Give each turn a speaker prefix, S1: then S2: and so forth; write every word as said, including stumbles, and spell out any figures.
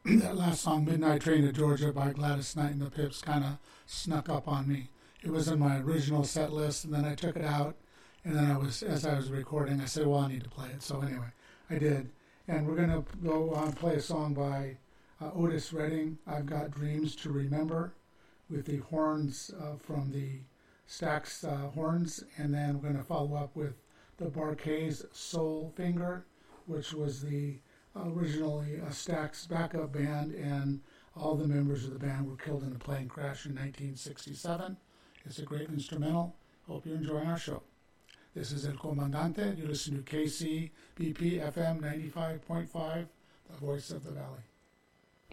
S1: that last song, Midnight Train to Georgia by Gladys Knight and the Pips, kind of snuck up on me. It was in my original set list, and then I took it out, and then I was, as I was recording, I said, well, I need to play it. So anyway, I did. And we're going to go on and play a song by uh, Otis Redding, I've Got Dreams to Remember, with the horns uh, from the Stax uh, horns, and then we're going to follow up with the Bar-Kays Soul Finger, which was the uh, originally a Stax backup band, and all the members of the band were killed in a plane crash in nineteen sixty-seven. It's a great instrumental. Hope you're enjoying our show. This is El Comandante. You listen to K C B P F M ninety-five point five, the voice of the valley.